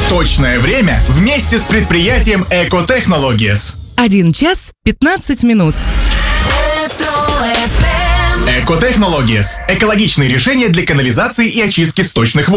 Точное время вместе с предприятием Эко-Технологиes. 1 час 15 минут. Эко-Технологиes – экологичные решения для канализации и очистки сточных вод.